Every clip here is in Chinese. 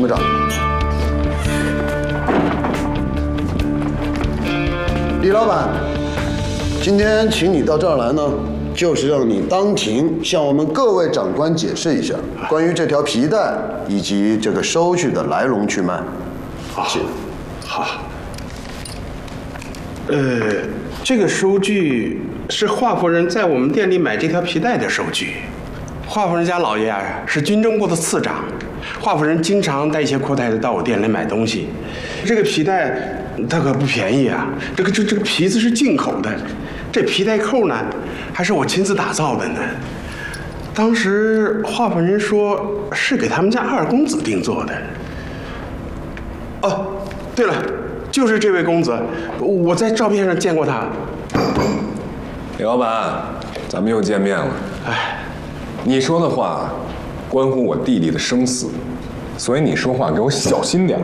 部长。李老板，今天请你到这儿来呢，就是让你当庭向我们各位长官解释一下关于这条皮带以及这个收据的来龙去脉。 好，这个收据是华夫人在我们店里买这条皮带的收据。华夫人家老爷啊是军政部的次长，华夫人经常带一些阔太太到我店里买东西。这个皮带它可不便宜啊，这个皮子是进口的，这皮带扣呢还是我亲自打造的呢。当时华夫人说是给他们家二公子定做的。哦，对了，就是这位公子，我在照片上见过他。 李老板，咱们又见面了。 哎， 你说的话关乎我弟弟的生死，所以你说话给我小心点。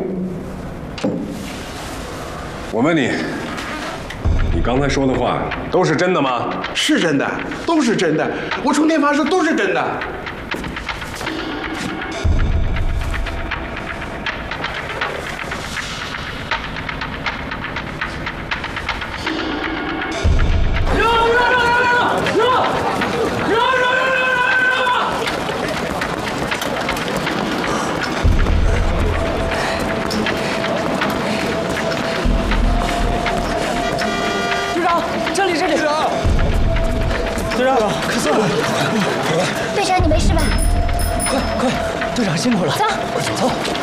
我问你，你刚才说的话都是真的吗？ 是真的，都是真的，我冲天发誓都是真的。 队长，你没事吧？ 快，队长辛苦了， 走。